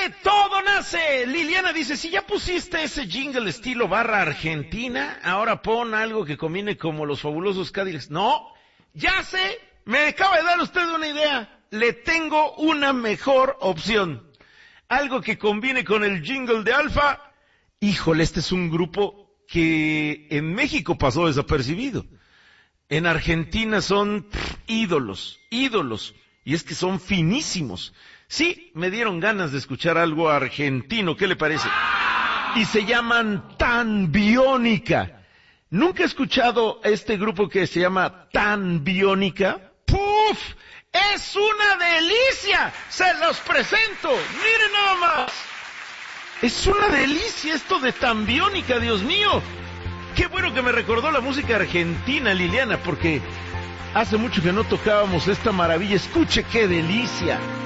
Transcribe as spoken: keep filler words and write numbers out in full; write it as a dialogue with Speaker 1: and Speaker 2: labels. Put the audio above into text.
Speaker 1: De todo nace. Liliana dice, si ya pusiste ese jingle estilo barra Argentina, ahora pon algo que combine como los fabulosos Cadillacs. No, ya sé, me acaba de dar usted una idea. Le tengo una mejor opción. Algo que combine con el jingle de Alfa. Híjole, este es un grupo que en México pasó desapercibido. En Argentina son pff, ídolos, ídolos. Y es que son finísimos. Sí, me dieron ganas de escuchar algo argentino, ¿qué le parece? Y se llaman Tan Biónica. ¿Nunca he escuchado a este grupo que se llama Tan Biónica? ¡Puf! ¡Es una delicia! ¡Se los presento! ¡Miren nada más! Es una delicia esto de Tan Biónica, Dios mío. Qué bueno que me recordó la música argentina, Liliana, porque hace mucho que no tocábamos esta maravilla. Escuche qué delicia.